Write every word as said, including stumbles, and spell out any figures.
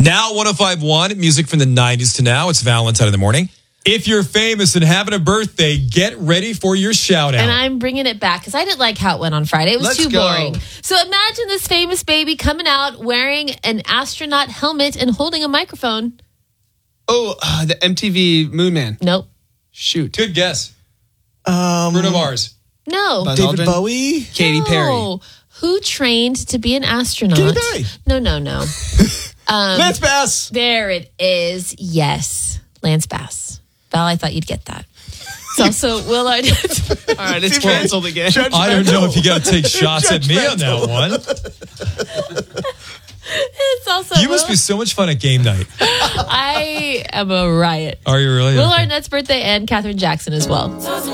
Now one oh five point one, music from the nineties to now. It's Valentine in the morning. If you're famous and having a birthday, get ready for your shout out. And I'm bringing it back because I didn't like how it went on Friday. It was Let's too go. boring. So imagine this famous baby coming out wearing an astronaut helmet and holding a microphone. Oh, uh, the M T V Moon Man. Nope. Shoot. Good guess. Um, Bruno Mars. No. Buzz David Aldrin? Bowie. Katy Perry. No. Who trained to be an astronaut? Katy Perry. No, no, no. um, Lance Bass. There it is. Yes. Lance Bass. Val, I thought you'd get that. It's also Will Arnett. All right, it's canceled again. I don't know if you got to take shots at me on that one. It's also You must Will- be so much fun at game night. I am a riot. Are you really? Will Okay. Arnett's birthday and Katherine Jackson as well.